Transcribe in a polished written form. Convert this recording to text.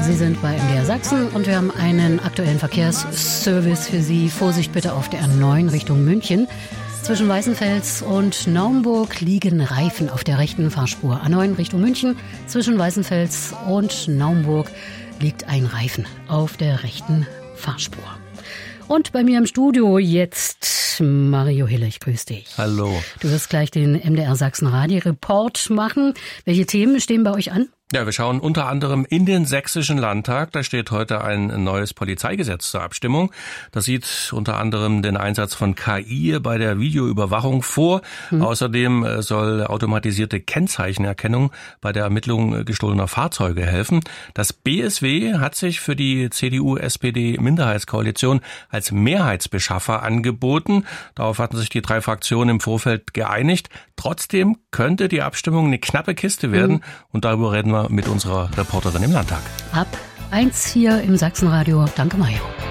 Sie sind bei MDR Sachsen und wir haben einen aktuellen Verkehrsservice für Sie. Vorsicht bitte auf der A9 Richtung München. Zwischen Weißenfels und Naumburg liegen Reifen auf der rechten Fahrspur. A9 Richtung München. Zwischen Weißenfels und Naumburg liegt ein Reifen auf der rechten Fahrspur. Und bei mir im Studio jetzt Mario Hille, ich grüße dich. Hallo. Du wirst gleich den MDR Sachsen Radio Report machen. Welche Themen stehen bei euch an? Ja, wir schauen unter anderem in den Sächsischen Landtag. Da steht heute ein neues Polizeigesetz zur Abstimmung. Das sieht unter anderem den Einsatz von KI bei der Videoüberwachung vor. Außerdem soll automatisierte Kennzeichenerkennung bei der Ermittlung gestohlener Fahrzeuge helfen. Das BSW hat sich für die CDU-SPD-Minderheitskoalition als Mehrheitsbeschaffer angeboten. Darauf hatten sich die drei Fraktionen im Vorfeld geeinigt. Trotzdem könnte die Abstimmung eine knappe Kiste werden. Und darüber reden wir mit unserer Reporterin im Landtag. Ab 1 hier im Sachsenradio. Danke, Mario.